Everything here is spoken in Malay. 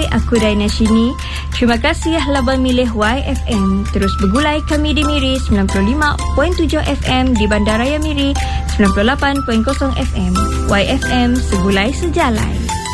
aku Daina Shini. Terima kasih Laban milih YFM. Terus bergulai kami di Miri 95.7 FM, di Bandaraya Miri 98.0 FM. YFM, segulai sejalai.